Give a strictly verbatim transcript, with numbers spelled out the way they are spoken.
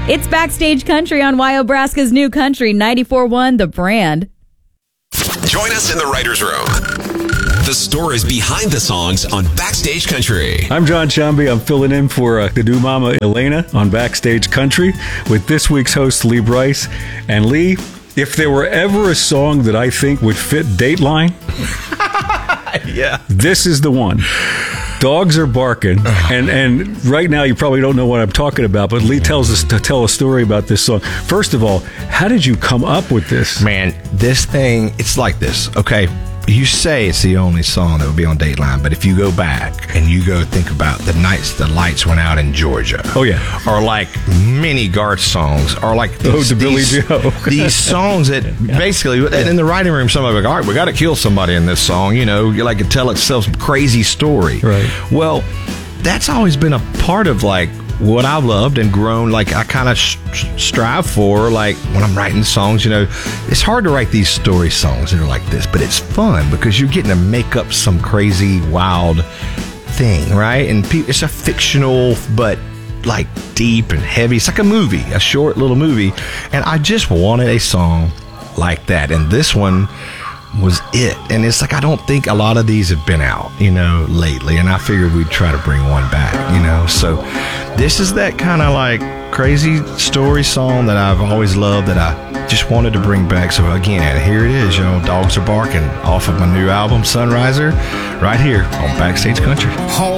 It's Backstage Country on Wyobraska's New Country, ninety-four point one The Brand. Join us in the writer's room. The stories behind the songs on Backstage Country. I'm John Chambi. I'm filling in for uh, the new mama, Elena, on Backstage Country with this week's host, Lee Brice. And Lee, if there were ever a song that I think would fit Dateline, yeah, this is the one. Dogs are barking, and and right now you probably don't know what I'm talking about, but Lee tells us to tell a story about this song. First of all, how did you come up with this? Man, this thing, it's like this, okay? You say it's the only song that would be on Dateline, but if you go back and you go think about the nights the lights went out in Georgia. Oh, yeah. Or like many Garth songs, or like these, oh, the Billy Joe. These songs that yeah. basically, yeah. in the writing room, somebody like, all right, we got to kill somebody in this song, you know, you like to tell itself some crazy story. Right. Well, that's always been a part of like what I've loved and grown, like I kind of sh- strive for, like when I'm writing songs, you know, it's hard to write these story songs that are like this, but it's fun because you're getting to make up some crazy, wild thing, right? And pe- it's a fictional, but like deep and heavy. It's like a movie, a short little movie. And I just wanted a song like that. And this one was it. And it's like, I don't think a lot of these have been out, you know, lately. And I figured we'd try to bring one back, you know. So this is that kind of like crazy story song that I've always loved that I just wanted to bring back. So again, here it is, you know, Dogs Are Barking off of my new album, Sunriser, right here on Backstage Country.